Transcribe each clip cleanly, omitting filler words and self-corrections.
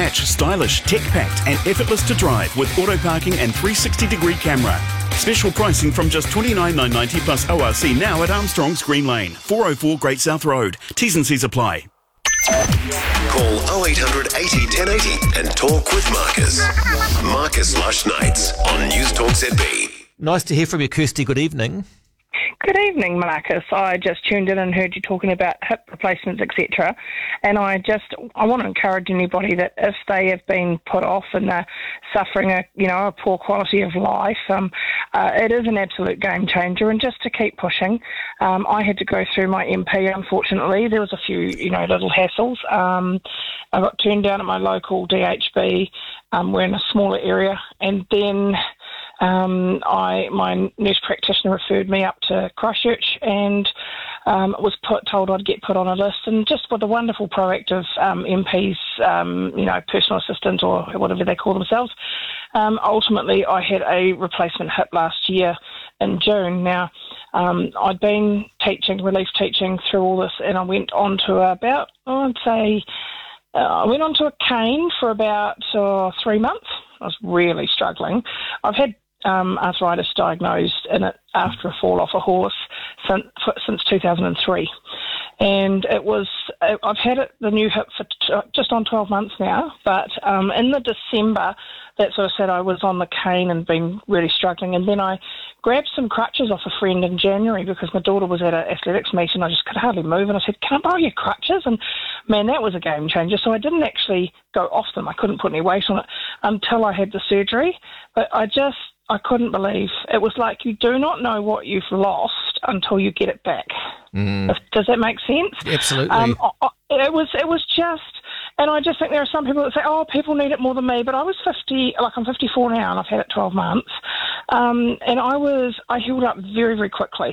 hatch, stylish, tech-packed and effortless to drive with auto parking and 360-degree camera. Special pricing from just $29,990 plus ORC now at Armstrong's Green Lane, 404 Great South Road. T's and C's apply. Call 0800 80 1080 and talk with Marcus. Marcus Lush Nights on News Talk ZB. Nice to hear from you, Kirsty. Good evening. Good evening, Marcus. I just tuned in and heard you talking about hip replacements, etc. And I want to encourage anybody that if they have been put off and they're suffering a poor quality of life, it is an absolute game changer. And just to keep pushing, I had to go through my MP. Unfortunately, there was a few little hassles. I got turned down at my local DHB. We're in a smaller area, and then my nurse practitioner referred me up to Christchurch and was told I'd get put on a list. And just with the wonderful proactive MPs, personal assistant or whatever they call themselves, ultimately I had a replacement hip last year in June. Now, I'd been relief teaching through all this, and I went on to I went onto a cane for about 3 months. I was really struggling. I've had arthritis diagnosed in it after a fall off a horse since 2003. And I've had the new hip for just on 12 months now, but in the December, that sort of said I was on the cane and been really struggling. And then I grabbed some crutches off a friend in January because my daughter was at an athletics meet and I just could hardly move. And I said, can I borrow your crutches? And man, that was a game changer. So I didn't actually go off them. I couldn't put any weight on it until I had the surgery. But I couldn't believe. It was like you do not know what you've lost until you get it back. Does that make sense? Absolutely. It was just, and I just think there are some people that say, oh, people need it more than me. But I was 50, I'm 54 now, and I've had it 12 months. And I healed up very, very quickly.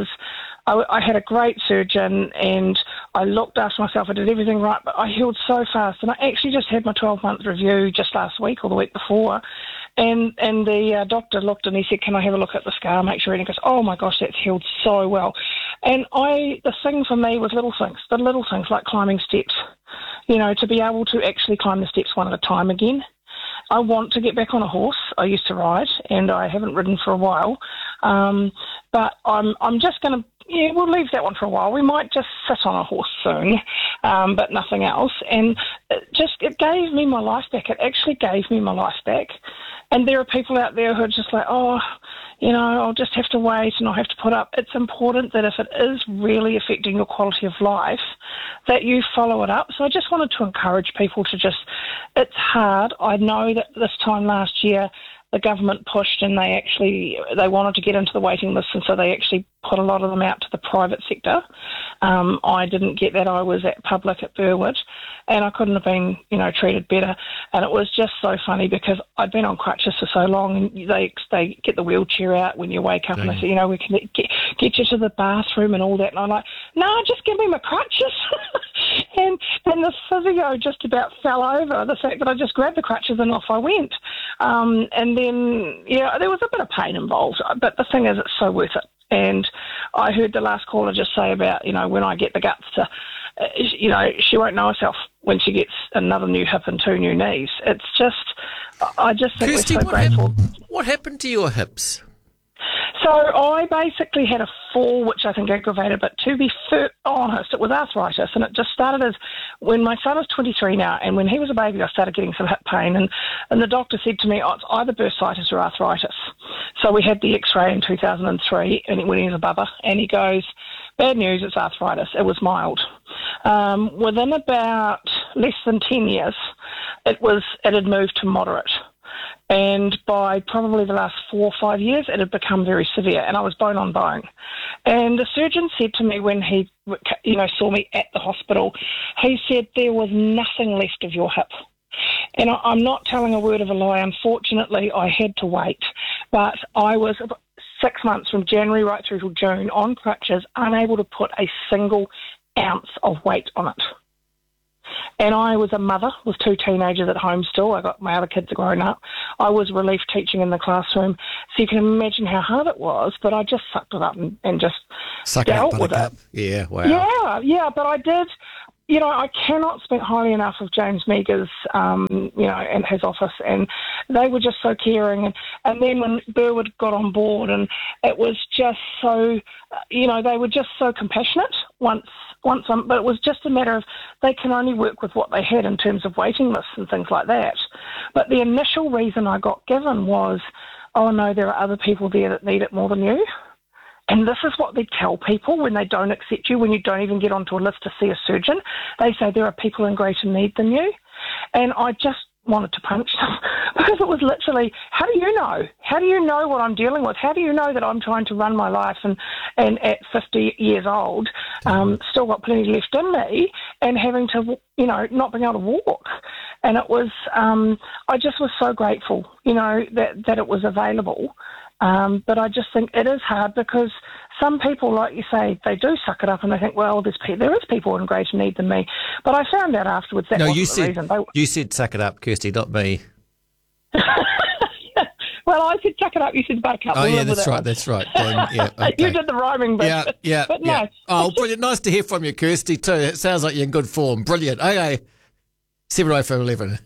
I had a great surgeon and I looked after myself. I did everything right, but I healed so fast. And I actually just had my 12-month review just last week or the week before. And the doctor looked and he said, can I have a look at the scar, make sure? And he goes, oh my gosh, that's healed so well. And the thing for me was the little things like climbing steps, to be able to actually climb the steps one at a time again. I want to get back on a horse. I used to ride and I haven't ridden for a while. But I'm just going to, we'll leave that one for a while. We might just sit on a horse soon, but nothing else. And it gave me my life back. It actually gave me my life back. And there are people out there who are just like, oh, I'll just have to wait and I'll have to put up. It's important that if it is really affecting your quality of life, that you follow it up. So I just wanted to encourage people to it's hard. I know that this time last year, the government pushed and they wanted to get into the waiting list, and so they actually put a lot of them out to the private sector. I didn't get that. I was at public at Burwood, and I couldn't have been, treated better. And it was just so funny because I'd been on crutches for so long, and they get the wheelchair out when you wake up, and they say, we can get you to the bathroom and all that. And I'm like, no, just give me my crutches. and the physio just about fell over the fact that I just grabbed the crutches and off I went. And then, there was a bit of pain involved, but the thing is, it's so worth it. And I heard the last caller just say about, when I get the guts to, she won't know herself when she gets another new hip and 2 new knees. It's just, I just think Kirsty, we're so grateful. What happened to your hips? So I basically had a fall, which I think aggravated, but to be honest, it was arthritis, and it just started as when my son is 23 now, and when he was a baby, I started getting some hip pain, and the doctor said to me, it's either bursitis or arthritis. So we had the X-ray in 2003, and when he was a bubba, and he goes, bad news, it's arthritis. It was mild. Within about less than 10 years, it had moved to moderate. And by probably the last 4 or 5 years, it had become very severe, and I was bone on bone. And the surgeon said to me when he, saw me at the hospital, he said there was nothing left of your hip. And I'm not telling a word of a lie. Unfortunately, I had to wait. But I was 6 months from January right through till June on crutches, unable to put a single ounce of weight on it. And I was a mother with 2 teenagers at home still. My other kids are grown up. I was relief teaching in the classroom. So you can imagine how hard it was, but I just sucked it up and just dealt with it. Yeah, wow. Yeah, but I did. You know, I cannot speak highly enough of James Meagher's, and his office, and they were just so caring. And then when Burwood got on board, and it was just so, they were just so compassionate but it was just a matter of they can only work with what they had in terms of waiting lists and things like that. But the initial reason I got given was, oh no, there are other people there that need it more than you. And this is what they tell people when they don't accept you, when you don't even get onto a list to see a surgeon. They say there are people in greater need than you. And I just wanted to punch them because it was literally, how do you know? How do you know what I'm dealing with? How do you know that I'm trying to run my life and at 50 years old, still got plenty left in me and having to, not being able to walk? And it was, I just was so grateful, that it was available. But I just think it is hard because some people, like you say, they do suck it up and they think, well, there is people in greater need than me. But I found out afterwards that wasn't the reason. You said suck it up, Kirsty, not me. Well, I said suck it up, you said buck up. Oh, yeah, that's right. Yeah, okay. You did the rhyming bit. Yeah. But no. Yeah. Oh, brilliant. Nice to hear from you, Kirsty, too. It sounds like you're in good form. Brilliant. Okay. 7:04:11.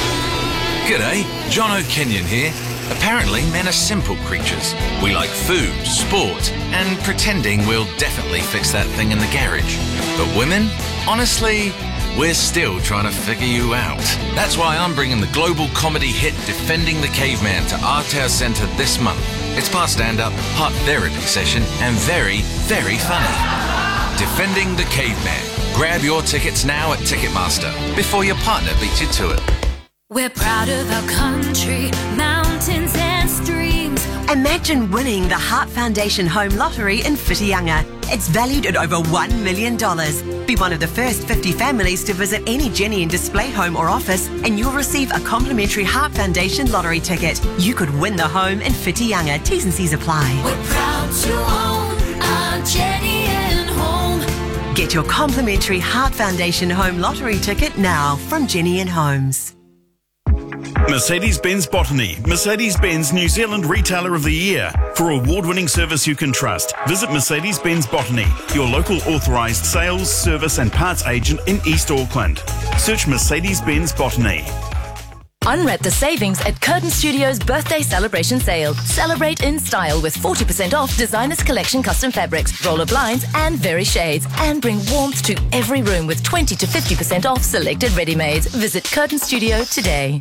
G'day, John O'Kenyon here. Apparently, men are simple creatures. We like food, sport, and pretending we'll definitely fix that thing in the garage. But women, honestly, we're still trying to figure you out. That's why I'm bringing the global comedy hit Defending the Caveman to Aotearoa Centre this month. It's part stand-up, part therapy session, and very, very funny. Defending the Caveman. Grab your tickets now at Ticketmaster before your partner beats you to it. We're proud of our country, mountains and streams. Imagine winning the Heart Foundation Home Lottery in Whitianga. It's valued at over $1 million. Be one of the first 50 families to visit any Jenny and Display home or office and you'll receive a complimentary Heart Foundation lottery ticket. You could win the home in Whitianga. T's and C's apply. We're proud to own our Jenny and Home. Get your complimentary Heart Foundation Home Lottery ticket now from Jenny and Homes. Mercedes-Benz Botany, Mercedes-Benz New Zealand Retailer of the Year. For award-winning service you can trust, visit Mercedes-Benz Botany, your local authorised sales, service and parts agent in East Auckland. Search Mercedes-Benz Botany. Unwrap the savings at Curtin Studios' birthday celebration sale. Celebrate in style with 40% off Designers Collection custom fabrics, roller blinds and very shades. And bring warmth to every room with 20 to 50% off selected ready-mades. Visit Curtin Studio today.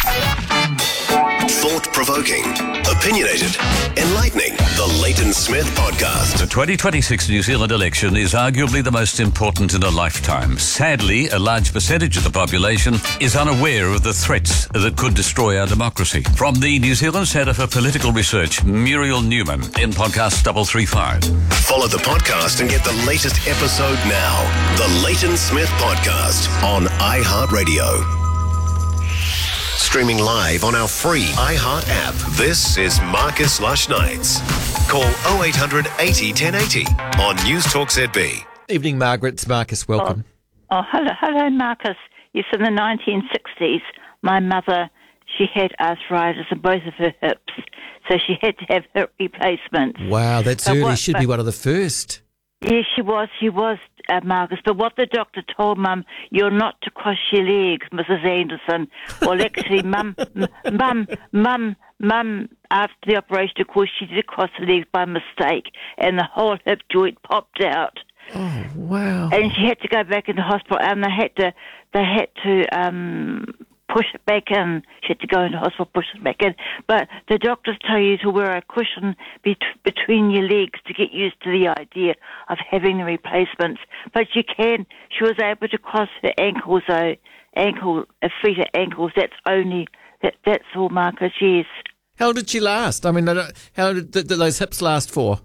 Thought-provoking, opinionated, enlightening. The Leighton Smith Podcast. The 2026 New Zealand election is arguably the most important in a lifetime. Sadly, a large percentage of the population is unaware of the threats that could destroy our democracy. From the New Zealand Centre for Political Research, Muriel Newman in podcast 335. Follow the podcast and get the latest episode now. The Leighton Smith Podcast on iHeartRadio. Streaming live on our free iHeart app. This is Marcus Lush Nights. Call 0800 80 1080 on News Talk ZB. Evening, Margaret. It's Marcus. Welcome. Hello, Marcus. Yes, in the 1960s, my mother, she had arthritis in both of her hips, so she had to have hip replacements. Wow, that's early. She'd be one of the first. Yeah, she was, Marcus. But what the doctor told Mum, you're not to cross your legs, Mrs. Anderson. Well, actually, Mum, after the operation, of course, she did cross the legs by mistake, and the whole hip joint popped out. Oh, wow. And she had to go back into hospital, and they had to push it back in. She had to go into hospital, push it back in. But the doctors tell you to wear a cushion between your legs to get used to the idea of having the replacements. But she was able to cross her ankles, though, feet at ankles. That's all, Marcus, yes. How did she last? I mean, how did those hips last for?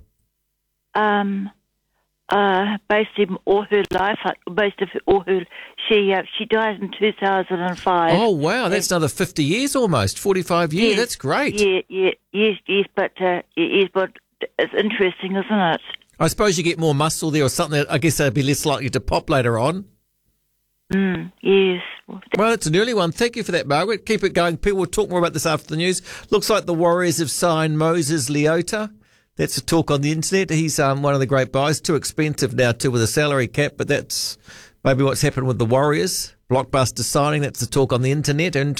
Basically all her life, she died in 2005. Oh wow, that's another 50 years almost, 45 years. Yes, that's great. Yes, but it's interesting, isn't it? I suppose you get more muscle there or something. I guess they'd be less likely to pop later on. Yes. Well, it's an early one. Thank you for that, Margaret. Keep it going. People will talk more about this after the news. Looks like the Warriors have signed Moses Leota. That's a talk on the internet. He's one of the great buys. Too expensive now, too, with a salary cap, but that's maybe what's happened with the Warriors. Blockbuster signing, that's the talk on the internet. And